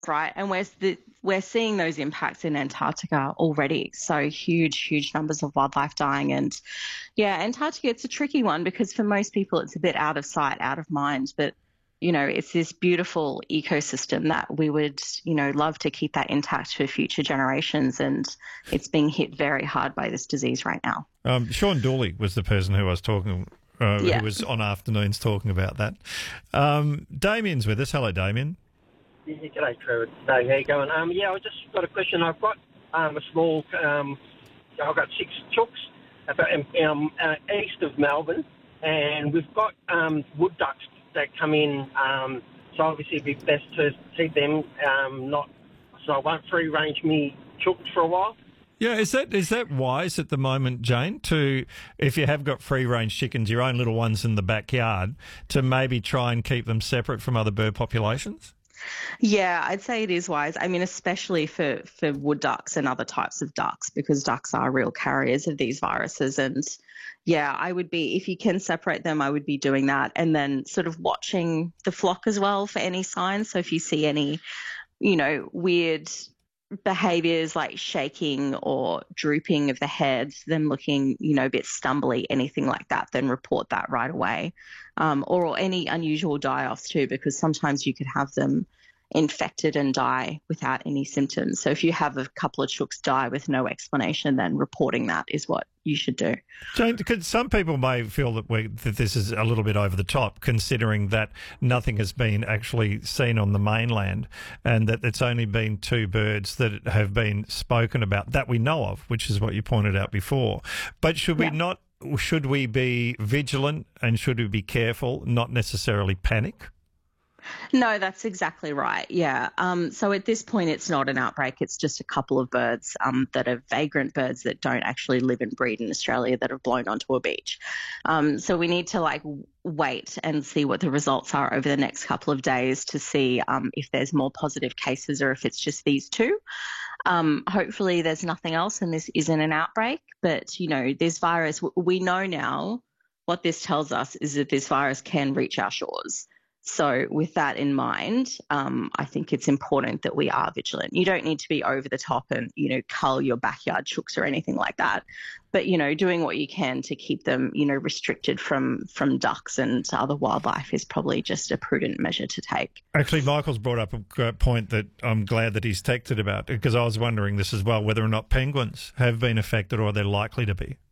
right? And we're seeing those impacts in Antarctica already. So huge numbers of wildlife dying. And yeah, Antarctica, it's a tricky one because for most people it's a bit out of sight, out of mind. But it's this beautiful ecosystem that we would, love to keep that intact for future generations. And it's being hit very hard by this disease right now. Sean Dooley was the person who I was talking, who was on Afternoons talking about that. Damien's with us. Hello, Damien. Yeah, g'day, Trevor. Dave, how you going? I just got a question. I've got a small, I've got 6 chooks east of Melbourne, and we've got wood ducks that come in. So obviously it'd be best to keep them so I won't free range me chooks for a while. Yeah, is that wise at the moment, Jane, to, if you have got free-range chickens, your own little ones in the backyard, to maybe try and keep them separate from other bird populations? Yeah, I'd say it is wise. I mean, especially for wood ducks and other types of ducks, because ducks are real carriers of these viruses. And yeah, I would be, if you can separate them, I would be doing that. And then sort of watching the flock as well for any signs. So if you see any, weird behaviors like shaking or drooping of the head, them looking, a bit stumbly, anything like that, then report that right away. Or any unusual die-offs too, because sometimes you could have them infected and die without any symptoms. So if you have a couple of chooks die with no explanation, then reporting that is what you should do. Jane, because some people may feel that this is a little bit over the top, considering that nothing has been actually seen on the mainland and that it's only been 2 birds that have been spoken about that we know of, which is what you pointed out before. But should we be vigilant and should we be careful, not necessarily panic? No, that's exactly right. Yeah. So at this point, it's not an outbreak. It's just a couple of birds that are vagrant birds that don't actually live and breed in Australia that have blown onto a beach. So we need to wait and see what the results are over the next couple of days to see if there's more positive cases or if it's just these 2. Hopefully there's nothing else and this isn't an outbreak. But, this virus, we know now what this tells us is that this virus can reach our shores. So with that in mind, I think it's important that we are vigilant. You don't need to be over the top and, cull your backyard chooks or anything like that. But, doing what you can to keep them, restricted from ducks and other wildlife is probably just a prudent measure to take. Actually, Michael's brought up a point that I'm glad that he's texted about, because I was wondering this as well, whether or not penguins have been affected or they're likely to be.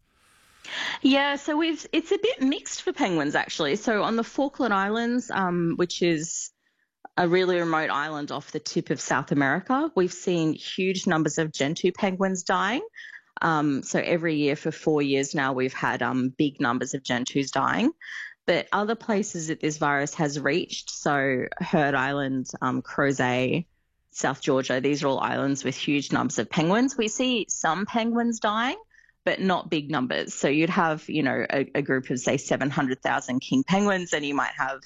Yeah, so it's a bit mixed for penguins, actually. So on the Falkland Islands, which is a really remote island off the tip of South America, we've seen huge numbers of gentoo penguins dying. So every year for 4 years now, we've had big numbers of gentoos dying. But other places that this virus has reached, so Heard Island, Crozet, South Georgia, these are all islands with huge numbers of penguins. We see some penguins dying, but not big numbers. So you'd have, a group of, say, 700,000 king penguins, and you might have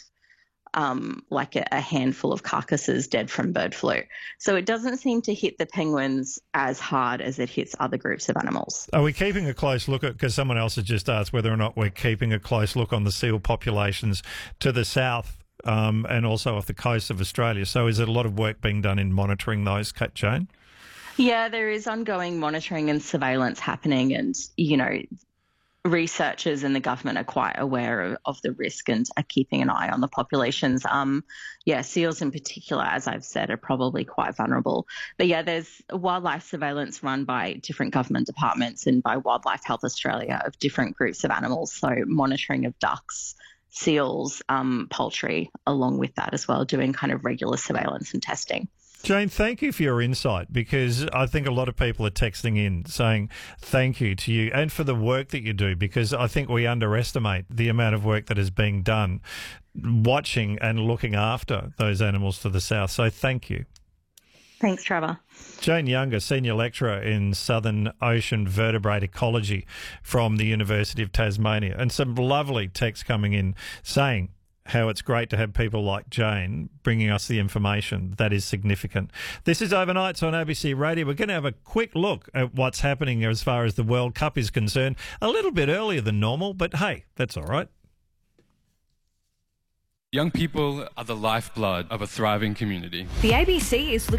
a handful of carcasses dead from bird flu. So it doesn't seem to hit the penguins as hard as it hits other groups of animals. Are we keeping a close look at, because someone else has just asked whether or not we're keeping a close look on the seal populations to the south and also off the coast of Australia? So is there a lot of work being done in monitoring those, Jane? Yeah, there is ongoing monitoring and surveillance happening, and, researchers and the government are quite aware of the risk and are keeping an eye on the populations. Seals in particular, as I've said, are probably quite vulnerable. But yeah, there's wildlife surveillance run by different government departments and by Wildlife Health Australia of different groups of animals. So monitoring of ducks, seals, poultry, along with that as well, doing kind of regular surveillance and testing. Jane, thank you for your insight, because I think a lot of people are texting in saying thank you to you and for the work that you do, because I think we underestimate the amount of work that is being done watching and looking after those animals to the south. So thank you. Thanks, Trevor. Jane Younger, Senior Lecturer in Southern Ocean Vertebrate Ecology from the University of Tasmania. And some lovely texts coming in saying how it's great to have people like Jane bringing us the information that is significant. This is Overnights on ABC Radio. We're going to have a quick look at what's happening as far as the World Cup is concerned. A little bit earlier than normal, but hey, that's all right. Young people are the lifeblood of a thriving community. The ABC is looking